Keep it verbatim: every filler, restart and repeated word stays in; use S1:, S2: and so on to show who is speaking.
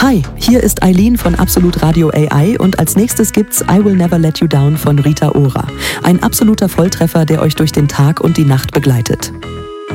S1: Hi, hier ist Eileen von Absolut Radio A I und als nächstes gibt's I Will Never Let You Down von Rita Ora. Ein absoluter Volltreffer, der euch durch den Tag und die Nacht begleitet.